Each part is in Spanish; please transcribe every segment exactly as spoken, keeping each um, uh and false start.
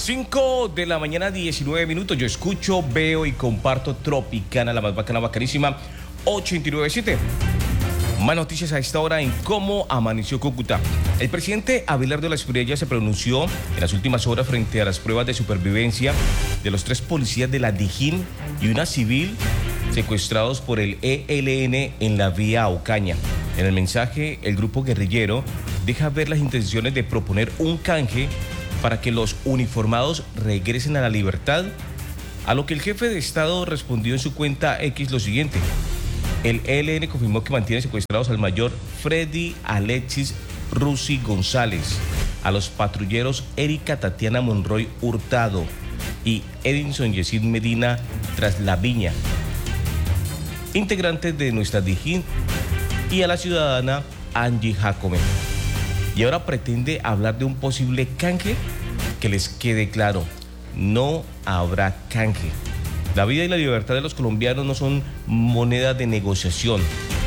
cinco de la mañana, diecinueve minutos. Yo escucho, veo y comparto Tropicana, la más bacana, bacanísima, ochenta y nueve punto siete. Más noticias a esta hora en cómo amaneció Cúcuta. El presidente Abelardo Espriella se pronunció en las últimas horas frente a las pruebas de supervivencia de los tres policías de la Dijín y una civil secuestrados por el E L N en la vía Ocaña. En el mensaje, el grupo guerrillero deja ver las intenciones de proponer un canje para que los uniformados regresen a la libertad, a lo que el jefe de Estado respondió en su cuenta X lo siguiente: el E L N confirmó que mantiene secuestrados al mayor Freddy Alexis Rusi González, a los patrulleros Erika Tatiana Monroy Hurtado y Edinson Yesid Medina Traslaviña, integrantes de nuestra Dijín, y a la ciudadana Angie Jacome. Y ahora pretende hablar de un posible canje. Que les quede claro, no habrá canje. La vida y la libertad de los colombianos no son moneda de negociación.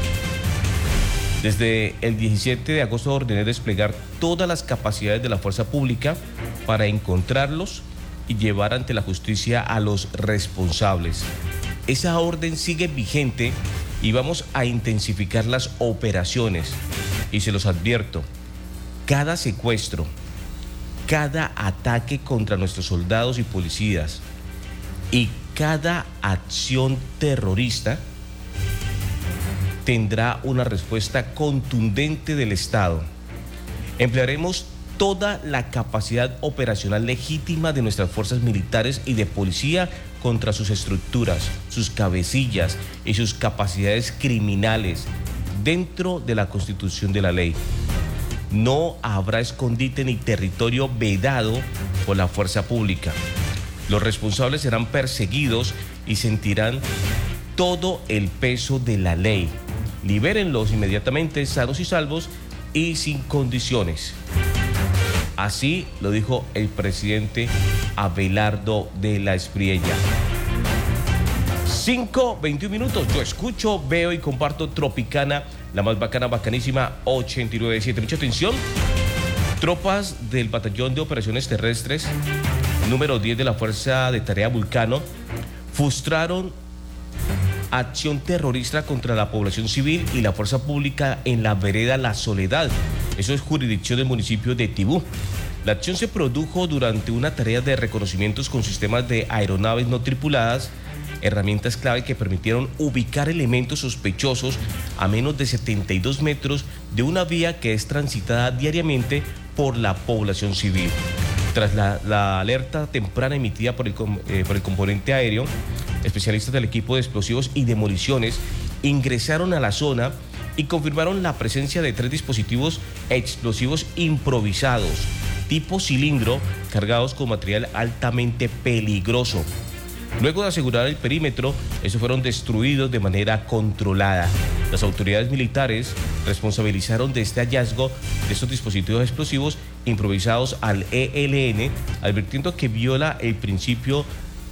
Desde el diecisiete de agosto ordené desplegar todas las capacidades de la fuerza pública para encontrarlos y llevar ante la justicia a los responsables. Esa orden sigue vigente y vamos a intensificar las operaciones. Y se los advierto, cada secuestro, cada ataque contra nuestros soldados y policías y cada acción terrorista tendrá una respuesta contundente del Estado. Emplearemos toda la capacidad operacional legítima de nuestras fuerzas militares y de policía contra sus estructuras, sus cabecillas y sus capacidades criminales dentro de la Constitución de la ley. No habrá escondite ni territorio vedado por la fuerza pública. Los responsables serán perseguidos y sentirán todo el peso de la ley. Libérenlos inmediatamente, sanos y salvos y sin condiciones. Así lo dijo el presidente Abelardo Espriella. cinco, veintiún minutos. Yo escucho, veo y comparto Tropicana, la más bacana, bacanísima, ochenta y nueve punto siete. Mucha atención. Tropas del Batallón de Operaciones Terrestres, número diez de la Fuerza de Tarea Vulcano, frustraron acción terrorista contra la población civil y la fuerza pública en la vereda La Soledad. Eso es jurisdicción del municipio de Tibú. La acción se produjo durante una tarea de reconocimientos con sistemas de aeronaves no tripuladas, herramientas clave que permitieron ubicar elementos sospechosos a menos de setenta y dos metros de una vía que es transitada diariamente por la población civil. Tras la, la alerta temprana emitida por el, eh, por el componente aéreo, especialistas del equipo de explosivos y demoliciones ingresaron a la zona y confirmaron la presencia de tres dispositivos explosivos improvisados, tipo cilindro, cargados con material altamente peligroso. Luego de asegurar el perímetro, estos fueron destruidos de manera controlada. Las autoridades militares responsabilizaron de este hallazgo de estos dispositivos explosivos improvisados al E L N, advirtiendo que viola el principio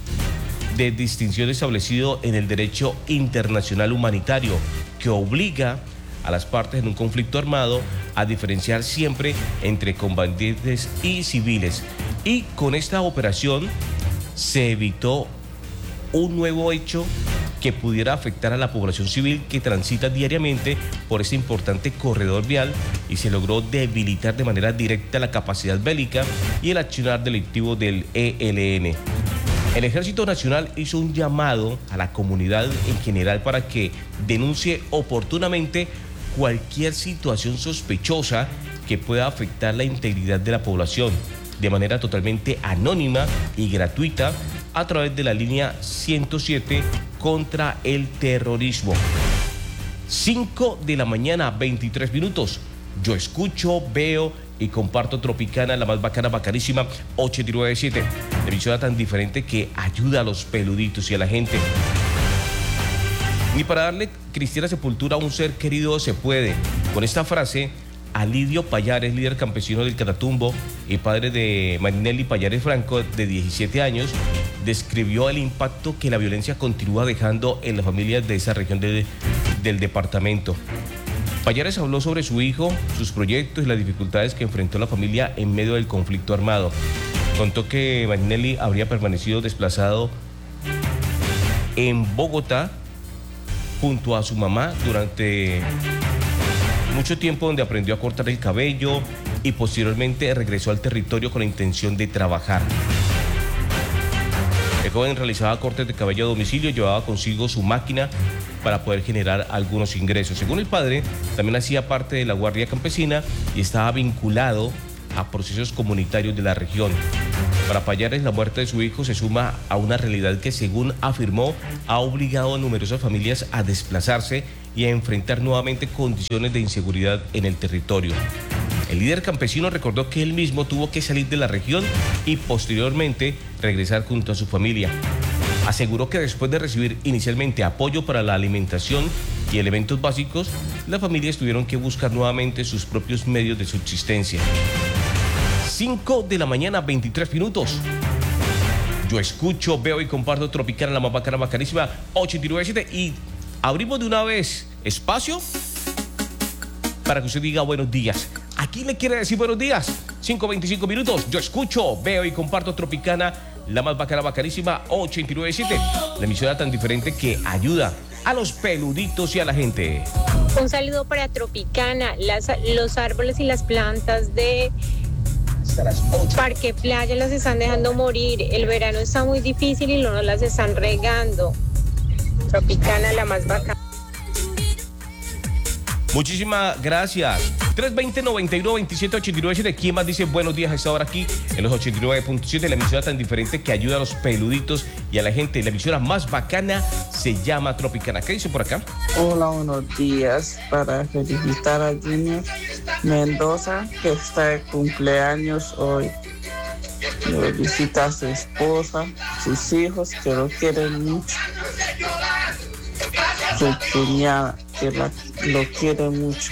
de distinción establecido en el derecho internacional humanitario, que obliga a las partes en un conflicto armado a diferenciar siempre entre combatientes y civiles. Y con esta operación se evitó un nuevo hecho que pudiera afectar a la población civil que transita diariamente por este importante corredor vial, y se logró debilitar de manera directa la capacidad bélica y el accionar delictivo del E L N. El Ejército Nacional hizo un llamado a la comunidad en general para que denuncie oportunamente cualquier situación sospechosa que pueda afectar la integridad de la población de manera totalmente anónima y gratuita a través de la línea ciento siete contra el terrorismo. cinco de la mañana, veintitrés minutos. Yo escucho, veo y comparto Tropicana, la más bacana, bacanísima, ochenta y nueve punto siete. Emisora tan diferente que ayuda a los peluditos y a la gente. Ni para darle cristiana sepultura a un ser querido se puede. Con esta frase, Alidio Payares, líder campesino del Catatumbo y padre de Marinelli Payares Franco, de diecisiete años, describió el impacto que la violencia continúa dejando en las familias de esa región de, del departamento. Payares habló sobre su hijo, sus proyectos y las dificultades que enfrentó la familia en medio del conflicto armado. contó que Marinelli habría permanecido desplazado en Bogotá junto a su mamá durante mucho tiempo, donde aprendió a cortar el cabello y posteriormente regresó al territorio con la intención de trabajar. El joven realizaba cortes de cabello a domicilio y llevaba consigo su máquina para poder generar algunos ingresos. Según el padre, también hacía parte de la Guardia Campesina y estaba vinculado a procesos comunitarios de la región. Para Payares, la muerte de su hijo se suma a una realidad que, según afirmó, ha obligado a numerosas familias a desplazarse y a enfrentar nuevamente condiciones de inseguridad en el territorio. El líder campesino recordó que él mismo tuvo que salir de la región y posteriormente regresar junto a su familia. Aseguró que después de recibir inicialmente apoyo para la alimentación y elementos básicos, las familias tuvieron que buscar nuevamente sus propios medios de subsistencia. cinco de la mañana, veintitrés minutos. Yo escucho, veo y comparto Tropicana, la más bacana, bacanísima, ochenta y nueve punto siete, y abrimos de una vez espacio para que usted diga buenos días. ¿A quién le quiere decir buenos días? cinco veinticinco minutos. Yo escucho, veo y comparto Tropicana, la más bacana, bacanísima, ochenta y nueve punto siete. La emisora tan diferente que ayuda a los peluditos y a la gente. Un saludo para Tropicana, las, los árboles y las plantas de Parque Playa las están dejando morir. El verano está muy difícil y no las están regando. Tropicana, la más bacana. Muchísimas gracias. tres veinte, noventa y uno, veintisiete, ochenta y nueve punto siete. ¿Quién más dice buenos días a esta hora aquí en los ochenta y nueve punto siete? La emisora tan diferente que ayuda a los peluditos y a la gente. La emisora más bacana se llama Tropicana. ¿Qué dice por acá? Hola, buenos días. Para felicitar a Junior Mendoza, que está de cumpleaños hoy. Le visita a su esposa, sus hijos, que lo quieren mucho. Su cuñada, que la, lo quiere mucho.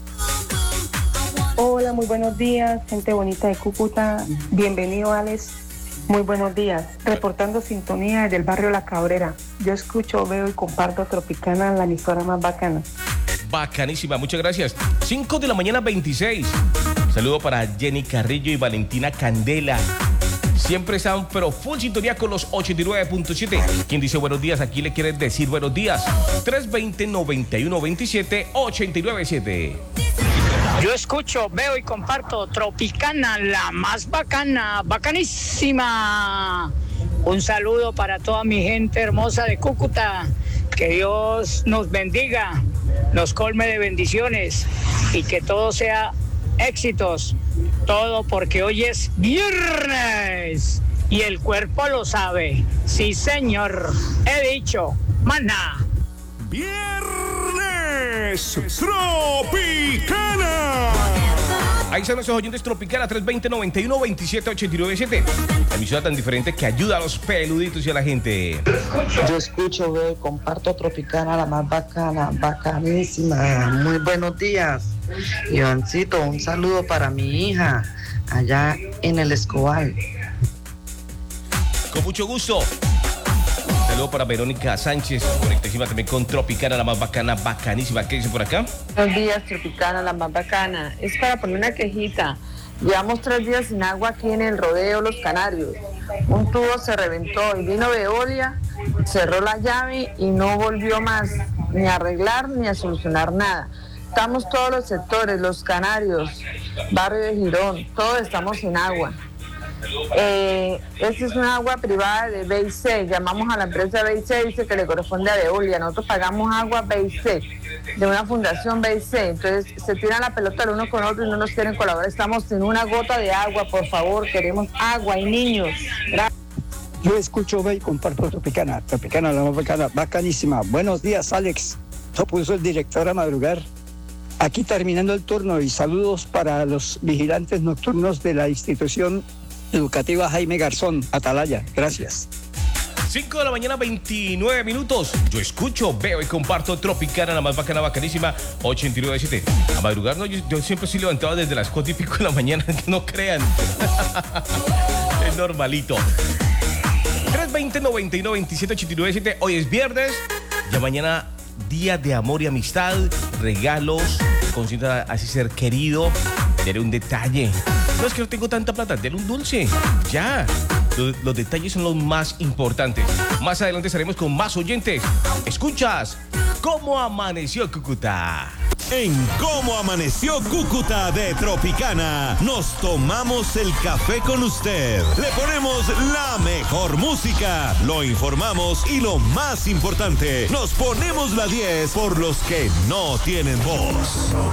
Hola, muy buenos días, gente bonita de Cúcuta. Bienvenido, Alex. Muy buenos días. Reportando sintonía desde el barrio La Cabrera. Yo escucho, veo y comparto Tropicana, la emisora más bacana. Bacanísima, muchas gracias. cinco de la mañana, veintiséis. Saludo para Jenny Carrillo y Valentina Candela. Siempre están, pero full sintonía con los ochenta y nueve punto siete. ¿Quién dice buenos días? Aquí le quiere decir buenos días. tres veinte, noventa y uno, veintisiete, ochenta y nueve punto siete. Yo escucho, veo y comparto Tropicana, la más bacana, bacanísima. Un saludo para toda mi gente hermosa de Cúcuta. Que Dios nos bendiga, nos colme de bendiciones y que todo sea éxitos. Todo porque hoy es viernes y el cuerpo lo sabe. Sí, señor. He dicho, maná. Viernes Tropicana. Ahí están nuestros oyentes. Tropicana, tres veinte, noventa y uno, veintisiete, ochenta y nueve punto siete. La emisora tan diferente que ayuda a los peluditos y a la gente. Yo escucho, veo y comparto Tropicana, la más bacana, bacanísima. Muy buenos días. Ivancito, un saludo para mi hija allá en el Escobal. Con mucho gusto. Saludo para Verónica Sánchez, conectísima también con Tropicana, la más bacana, bacanísima. ¿Qué dice por acá? Buenos días, Tropicana, la más bacana. Es para poner una quejita. Llevamos tres días sin agua aquí en el rodeo Los Canarios. Un tubo se reventó y vino Veolia, cerró la llave y no volvió más ni a arreglar ni a solucionar nada. Estamos todos los sectores, Los Canarios, barrio de Girón, todos estamos sin agua. Eh, esta es una agua privada de B I C. Llamamos a la empresa B I C, dice que le corresponde a Veolia. Nosotros pagamos agua B I C, de una fundación B I C. Entonces se tiran la pelota el uno con otro y no nos quieren colaborar. Estamos sin una gota de agua, por favor, queremos agua y niños. Gracias. Yo escucho, ve y comparto Tropicana. Tropicana, la más bacana, bacanísima. Buenos días, Alex. Yo puso el director a madrugar. Aquí terminando el turno y saludos para los vigilantes nocturnos de la institución educativa Jaime Garzón, Atalaya. Gracias. cinco de la mañana, veintinueve minutos. Yo escucho, veo y comparto Tropicana, la más bacana, bacanísima, ochenta y nueve punto siete. A madrugar, no, yo, yo siempre estoy levantado desde las cuatro y pico de la mañana, no crean. Es normalito. tres veinte, noventa y uno, veintisiete, ochenta y nueve punto siete. Hoy es viernes, ya mañana día de amor y amistad, regalos, consienta así ser querido, daré un detalle. No, es que no tengo tanta plata, denle un dulce. Ya. Los, los detalles son los más importantes. Más adelante estaremos con más oyentes. Escuchas ¿Cómo amaneció Cúcuta? En Cómo Amaneció Cúcuta de Tropicana, nos tomamos el café con usted. Le ponemos la mejor música, lo informamos y lo más importante, nos ponemos la diez por los que no tienen voz.